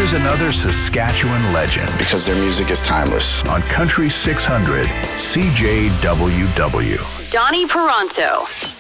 Here's another Saskatchewan legend. Because their music is timeless. On Country 600, CJWW. Donnie Peranto.